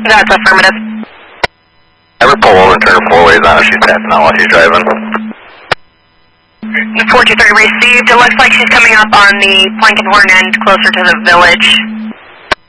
That's affirmative. Have her pull over and turn her 4 ways on if she's passing out while she's driving. 423 received. It looks like she's coming up on the Plankenhorn end closer to the village.